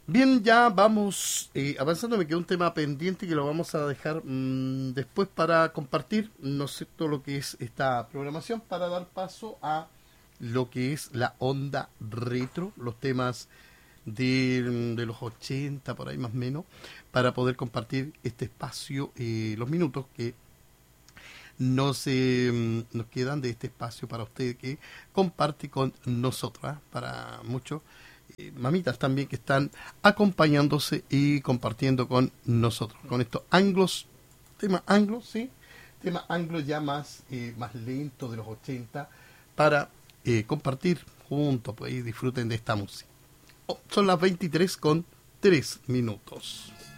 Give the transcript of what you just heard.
Bien, ya vamos avanzando. Me quedó un tema pendiente que lo vamos a dejar después para compartir, no sé, todo lo que es esta programación para dar paso a lo que es la onda retro, los temas de los 80 por ahí más o menos, para poder compartir este espacio, los minutos que nos quedan de este espacio para usted que comparte con nosotros, ¿ah? Para muchos mamitas también que están acompañándose y compartiendo con nosotros, con estos anglos, tema anglos, ¿sí? Tema anglos ya más lento de los 80 para compartir juntos, pues y disfruten de esta música. Oh, son las 23 con 3 minutos.